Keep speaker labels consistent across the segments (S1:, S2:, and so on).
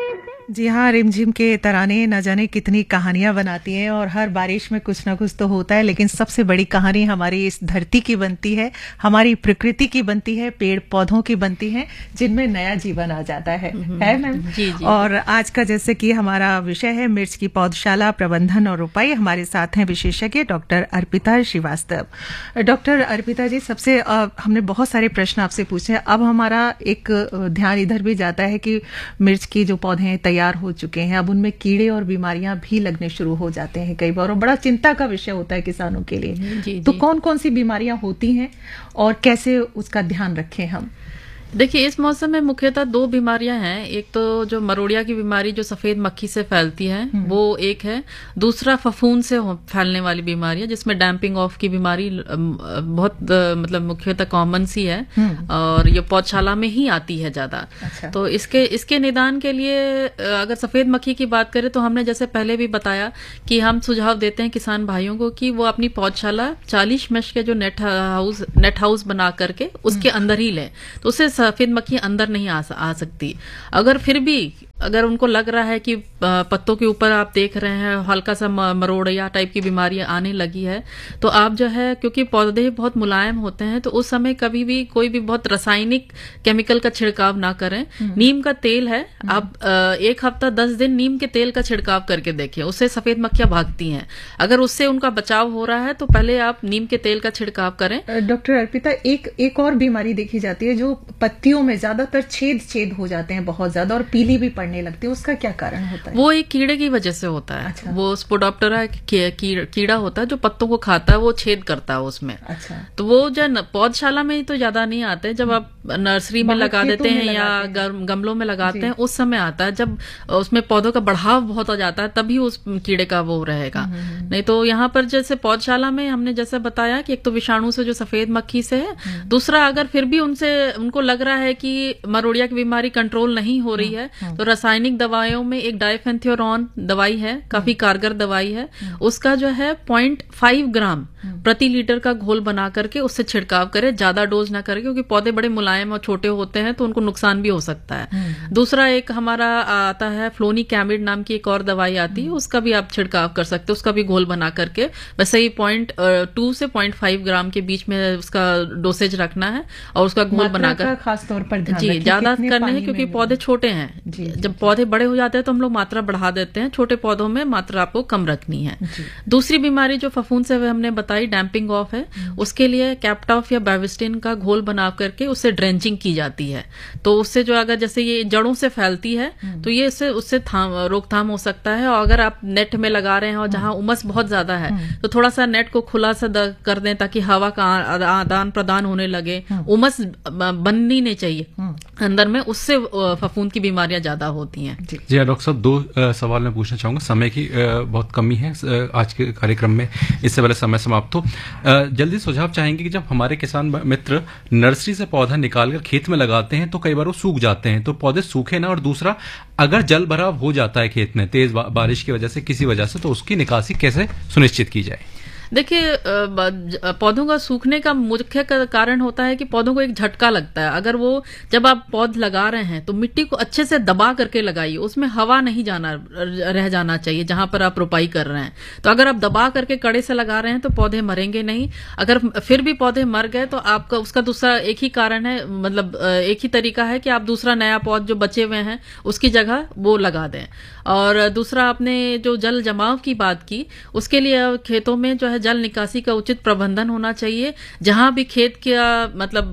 S1: जी हाँ, रिमझिम के तराने न जाने कितनी कहानियां बनाती हैं और हर बारिश में कुछ ना कुछ तो होता है, लेकिन सबसे बड़ी कहानी हमारी इस धरती की बनती है, हमारी प्रकृति की बनती है, पेड़ पौधों की बनती है, जिनमें नया जीवन आ जाता है मैम?
S2: जी जी।
S1: और आज का जैसे कि हमारा विषय है मिर्च की पौधशाला प्रबंधन और रोपाई, हमारे साथ हैं विशेषज्ञ डॉक्टर अर्पिता श्रीवास्तव। डॉक्टर अर्पिता जी, सबसे हमने बहुत सारे प्रश्न आपसे पूछे हैं। अब हमारा एक ध्यान इधर भी जाता है कि मिर्च की जो पौधे हैं तैयार हो चुके हैं, अब उनमें कीड़े और बीमारियां भी लगने शुरू हो जाते हैं कई बार, और बड़ा चिंता का विषय होता है किसानों के लिए।
S2: जी,
S1: तो
S2: जी।
S1: कौन कौन सी बीमारियां होती हैं और कैसे उसका ध्यान रखें हम?
S2: देखिए, इस मौसम में मुख्यतः दो बीमारियां हैं। एक तो जो मरोड़िया की बीमारी जो सफेद मक्खी से फैलती है, वो एक है। दूसरा फफूंद से फैलने वाली बीमारी है, जिसमें डैम्पिंग ऑफ की बीमारी बहुत मतलब मुख्यतः कॉमन सी है, और ये पौधशाला में ही आती है ज्यादा।
S1: अच्छा।
S2: तो इसके निदान के लिए अगर सफेद मक्खी की बात करें तो हमने जैसे पहले भी बताया कि हम सुझाव देते हैं किसान भाइयों को कि वो अपनी पौधशाला 40 मेश के जो नेट हाउस बना करके उसके अंदर ही लें, तो उससे सफेद मक्खी अंदर नहीं आ सकती। अगर फिर भी अगर उनको लग रहा है कि पत्तों के ऊपर आप देख रहे हैं हल्का सा मरोड़िया टाइप की बीमारी आने लगी है, तो आप जो है, क्योंकि पौधे बहुत मुलायम होते हैं, तो उस समय कभी भी कोई भी बहुत रासायनिक केमिकल का छिड़काव ना करें। नीम का तेल है, आप 1 हफ्ता 10 दिन नीम के तेल का छिड़काव करके देखिए, उससे सफेद मक्खियां भागती हैं। अगर उससे उनका बचाव हो रहा है तो पहले आप नीम के तेल का छिड़काव करें।
S1: डॉक्टर अर्पिता, एक और बीमारी देखी जाती है जो पत्तियों में ज्यादातर छेद हो जाते हैं बहुत ज्यादा, और पीली भी पड़ने लगती है, उसका क्या कारण होता है?
S2: वो एक कीड़े की वजह से होता है।
S1: अच्छा।
S2: वो स्पोडोप्टेरा कीड़ा होता है जो पत्तों को खाता है, वो छेद करता है उसमें।
S1: अच्छा।
S2: तो वो जो पौधशाला में तो ज्यादा नहीं आते, जब आप नर्सरी में लगा देते हैं या गमलों में लगाते हैं, उस समय आता है। जब उसमें पौधों का बढ़ाव बहुत हो जाता है तभी उस कीड़े का वो रहेगा। नहीं तो यहाँ पर जैसे पौधशाला में हमने जैसे बताया कि एक तो विषाणु से जो सफेद मक्खी से है, दूसरा अगर फिर भी उनको लग रहा है कि मरोड़िया की बीमारी कंट्रोल नहीं हो रही है, तो रासायनिक दवाइयों में एक डाइफेंथ्योरॉन दवाई है, काफी कारगर दवाई है। उसका जो है 0.5 ग्राम प्रति लीटर का घोल बना करके उससे छिड़काव करे, ज्यादा डोज ना करे, क्योंकि पौधे बड़े मुलायम और छोटे होते हैं तो उनको नुकसान भी हो सकता है। दूसरा एक हमारा आता है फ्लोनिकैमिड नाम की एक और दवाई आती है, उसका भी आप छिड़काव कर सकते हो, उसका भी घोल बना करके। वैसे ही 0.2 से 0.5 ग्राम के बीच में उसका डोसेज रखना है, और उसका घोल बनाकर
S1: खास तौर पर ध्यान
S2: जी
S1: रखिए,
S2: ज्यादा
S1: कितने
S2: करने हैं,
S1: पानी
S2: क्योंकि
S1: में
S2: पौधे छोटे हैं। जब पौधे बड़े हो जाते हैं तो हम लोग मात्रा बढ़ा देते हैं, छोटे पौधों में मात्रा आपको कम रखनी है। दूसरी बीमारी जो फफूंद से हमने बताई, डैम्पिंग ऑफ है, उसके लिए कैप्टॉफ या बैविस्टिन का घोल बना करके उससे ड्रेंचिंग की जाती है। तो उससे जो अगर जैसे ये जड़ों से फैलती है तो ये उससे रोकथाम हो सकता है। और अगर आप नेट में लगा रहे हैं और जहां उमस बहुत ज्यादा है, तो थोड़ा सा नेट को खुला सा कर दें ताकि हवा का आदान प्रदान होने लगे। उमस बननी नहीं चाहिए अंदर में, उससे फफूंद की बीमारियां ज्यादा होती हैं।
S3: जी डॉक्टर साहब, 2 सवाल मैं पूछना चाहूंगा। समय की बहुत कमी है आज के कार्यक्रम में, इससे पहले समय समाप्त हो, जल्दी सुझाव चाहेंगे कि जब हमारे किसान मित्र नर्सरी से पौधा निकालकर खेत में लगाते हैं तो कई बार वो सूख जाते हैं, तो पौधे सूखे ना, और दूसरा अगर जल भराव हो जाता है खेत में तेज बारिश की वजह से, किसी वजह से, तो उसकी निकासी कैसे सुनिश्चित की जाए?
S2: देखिए, पौधों का सूखने का मुख्य कारण होता है कि पौधों को एक झटका लगता है। अगर वो जब आप पौध लगा रहे हैं तो मिट्टी को अच्छे से दबा करके लगाइए, उसमें हवा नहीं रह जाना चाहिए जहां पर आप रोपाई कर रहे हैं। तो अगर आप दबा करके कड़े से लगा रहे हैं तो पौधे मरेंगे नहीं। अगर फिर भी पौधे मर गए तो आपका उसका दूसरा एक ही कारण है, मतलब एक ही तरीका है कि आप दूसरा नया पौध जो बचे हुए हैं उसकी जगह वो लगा दें। और दूसरा, आपने जो जल जमाव की बात की, उसके लिए खेतों में जो है जल निकासी का उचित प्रबंधन होना चाहिए। जहां भी खेत का मतलब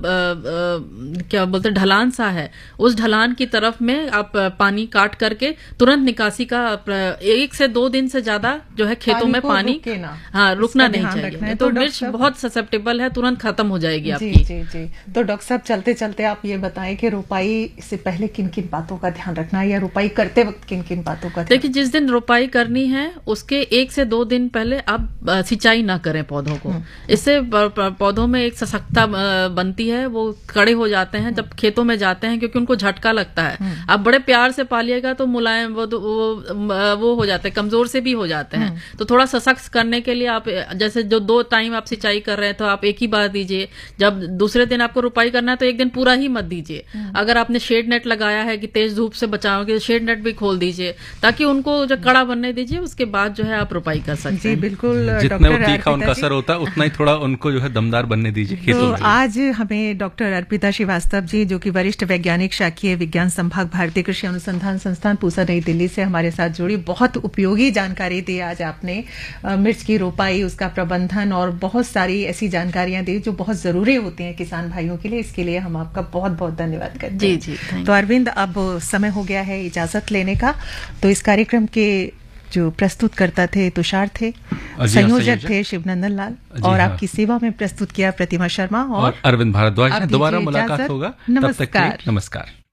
S2: क्या बोलते हैं, ढलान सा है, उस ढलान की तरफ में आप पानी काट करके तुरंत निकासी का 1 से 2 दिन से ज्यादा जो है खेतों में पानी रुकना नहीं चाहिए। तो मिर्च बहुत ससेप्टेबल है, तुरंत खत्म हो जाएगी आपकी।
S1: जी जी। तो डॉक्टर साहब, चलते चलते आप ये बताएं कि रोपाई से पहले किन किन बातों का ध्यान रखना है, या रोपाई करते वक्त किन किन बातों का?
S2: देखिए, जिस दिन रोपाई करनी है उसके 1 से 2 दिन पहले आप सिंचाई सिंचाई ना करें पौधों को। इससे पौधों में एक सशक्ता बनती है, वो कड़े हो जाते हैं जब खेतों में जाते हैं, क्योंकि उनको झटका लगता है। आप बड़े प्यार से पालिएगा तो मुलायम वो हो जाते हैं, कमजोर से भी हो जाते हैं। तो थोड़ा सशक्त करने के लिए आप जैसे जो 2 टाइम आप सिंचाई कर रहे हैं तो आप एक ही बार दीजिए। जब दूसरे दिन आपको रुपाई करना है तो एक दिन पूरा ही मत दीजिए। अगर आपने शेड नेट लगाया है कि तेज धूप से बचाओगे तो शेड नेट भी खोल दीजिए, ताकि उनको जो कड़ा बनने दीजिए, उसके बाद जो है आप रुपाई कर सकते हैं।
S1: जी बिल्कुल,
S3: जितना वो तीखा उनका असर होता है उतना ही थोड़ा उनको जो है दमदार बनने दीजिए खेतों में।
S1: आज हमें डॉक्टर अर्पिता श्रीवास्तव जी, जो कि वरिष्ठ वैज्ञानिक शाकीय विज्ञान संभाग भारतीय कृषि अनुसंधान संस्थान पूसा नई दिल्ली से हमारे साथ जुड़ी, बहुत उपयोगी जानकारी दी आज आपने। मिर्च की रोपाई, उसका प्रबंधन और बहुत सारी ऐसी जानकारियां दी जो बहुत जरूरी होती हैं किसान भाइयों के लिए। इसके लिए हम आपका बहुत बहुत धन्यवाद करते हैं।
S2: जी।
S1: तो अरविंद, अब समय हो गया है इजाजत लेने का। तो इस कार्यक्रम के जो प्रस्तुत करता थे तुषार थे, संयोजक थे शिवनंदन लाल, और आपकी सेवा में प्रस्तुत किया प्रतिमा शर्मा और
S3: अरविंद भारद्वाज। दोबारा मुलाकात होगा, तब तक के लिए नमस्कार।